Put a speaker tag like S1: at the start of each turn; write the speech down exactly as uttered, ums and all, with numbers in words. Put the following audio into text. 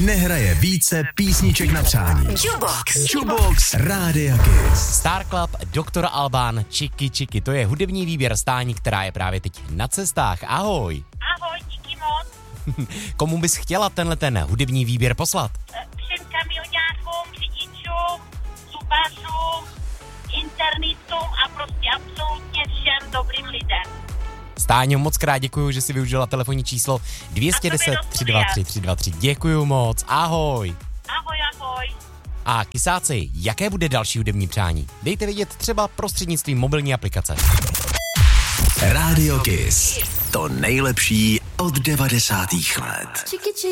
S1: nehraje více písniček na přání.
S2: Jukebox.
S1: Jukebox Rádia Kiss.
S3: Star Club, doktor Alban, Čiky Čiky. To je hudební výběr stání, která je právě teď na cestách. Ahoj.
S4: Ahoj, díky moc.
S3: Komu bys chtěla tenhle ten hudební výběr poslat?
S4: Všem kamionákům, řidičům, zubařům, internistům a prostě absolutně všem dobrým lidem.
S3: Stáňo, moc krát děkuju, že jsi využila telefonní číslo dvě deset tři dva tři tři dva tři. Děkuju moc, ahoj.
S4: Ahoj, ahoj.
S3: A kysáci, jaké bude další hudební přání? Dejte vědět třeba prostřednictvím mobilní aplikace.
S1: Rádio Kiss. To nejlepší od devadesátých let.